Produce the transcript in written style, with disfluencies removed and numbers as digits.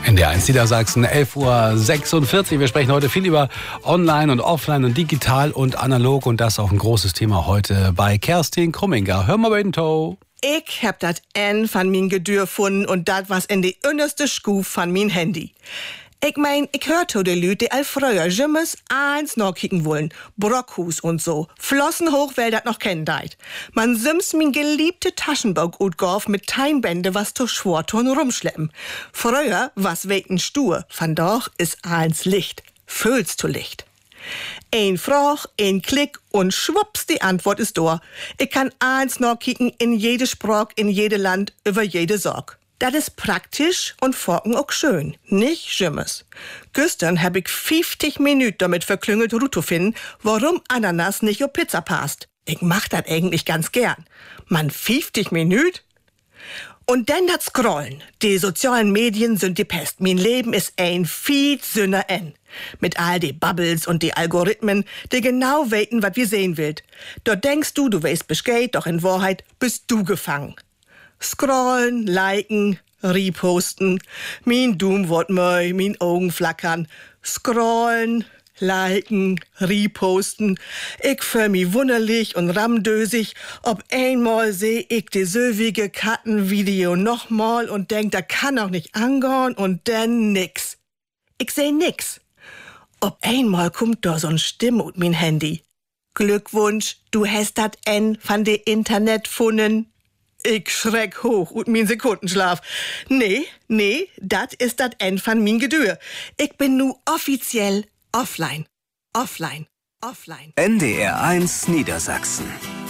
NDR1 Niedersachsen, 11:46 Uhr. Wir sprechen heute viel über Online und Offline und digital und analog. Und das ist auch ein großes Thema heute bei Kerstin Krumminger. Hör mal bei den Toe. Ich hab dat N van min Gedür gefunden und dat was in die innerste Schuf van min Handy. Ich mein, ich hör to de Lüte all früher Jimmes eins noch kicken wollen. Brockhus und so. Flossen hoch, weil dat noch kennen deit. Man sims min geliebte Taschenbock utgorf mit Teinbände, was to Schworton rumschleppen. Früher was weten stur, van doch is eins Licht. Fühlst du Licht. Ein Froch, ein Klick und schwupps, die Antwort ist da. Ich kann eins noch kicken in jede Sprach, in jede Land, über jede Sorg. Das ist praktisch und forken auch schön, nicht Schimmes. Gestern hab ich 50 Minuten damit verklüngelt, zu finden, warum Ananas nicht auf Pizza passt. Ich mach das eigentlich ganz gern. Man, 50 Minuten? Und dann das Scrollen. Die sozialen Medien sind die Pest. Mein Leben ist ein viel Sünner en. Mit all die Bubbles und die Algorithmen, die genau weten, was wir sehen wollt. Dort denkst du weißt Bescheid, doch in Wahrheit bist du gefangen. Scrollen, liken, reposten. Mein Doom wird möi, mein Augen flackern. Scrollen, liken, reposten. Ich fühl mich wunderlich und ramdösig. Ob einmal seh ich die söwige Kattenvideo nochmal und denk, da kann auch nicht angehen und dann nix. Ich seh nix. Ob einmal kommt da so'n Stimme ut mein Handy. Glückwunsch, du hast dat N van de Internet funnen. Ich schreck hoch und min Sekundenschlaf. Nee, dat ist dat N van min Gedür. Ich bin nu offiziell offline. NDR1 Niedersachsen.